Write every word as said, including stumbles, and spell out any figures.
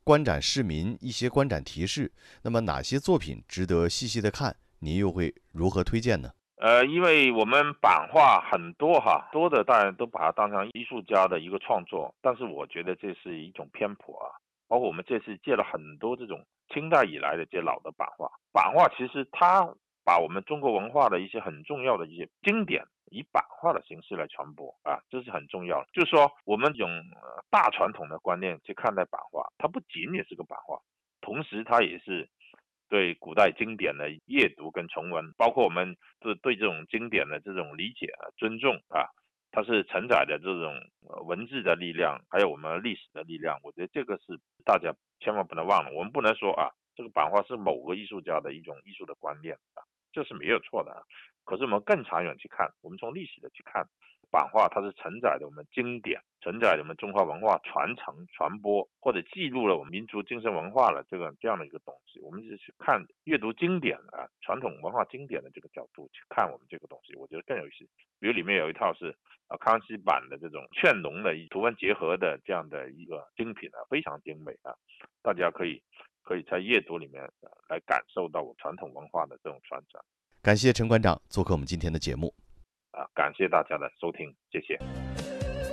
观展市民一些观展提示，那么哪些作品值得细细的看？您又会如何推荐呢？ 呃，因为我们版画很多哈，多的当然都把它当成艺术家的一个创作，但是我觉得这是一种偏颇啊。包括我们这次借了很多这种清代以来的这些老的版画，版画其实它把我们中国文化的一些很重要的一些经典，以版画的形式来传播啊，这是很重要的。就是说，我们用呃大传统的观念去看待版画，它不仅仅是个版画，同时它也是对古代经典的阅读跟重温，包括我们对对这种经典的这种理解啊、尊重啊，它是承载的这种呃文字的力量，还有我们历史的力量。我觉得这个是大家千万不能忘了。我们不能说啊，这个版画是某个艺术家的一种艺术的观念啊，这是没有错的啊。可是我们更长远去看，我们从历史的去看，版画它是承载着我们经典，承载着我们中华文化传承、传播，或者记录了我们民族精神文化的这个这样的一个东西。我们是去看阅读经典啊，传统文化经典的这个角度去看我们这个东西，我觉得更有意思。比如里面有一套是啊康熙版的这种劝农的图文结合的这样的一个精品啊，非常精美啊，大家可以可以在阅读里面、呃、来感受到我传统文化的这种传承。 感谢陈馆长做客我们今天的节目。 啊，感谢大家的收听，谢谢。